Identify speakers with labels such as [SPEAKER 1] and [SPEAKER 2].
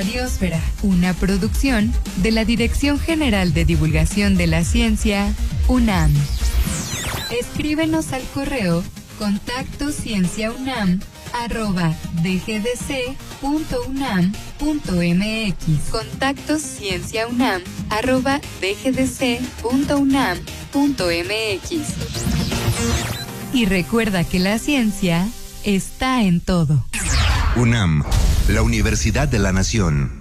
[SPEAKER 1] Radiosfera, una producción de la Dirección General de Divulgación de la Ciencia, UNAM. Escríbenos al correo contactocienciaunam@dgdc.unam.mx, contactocienciaunam@dgdc.unam.mx. Y recuerda que la ciencia está en todo.
[SPEAKER 2] UNAM, la Universidad de la Nación.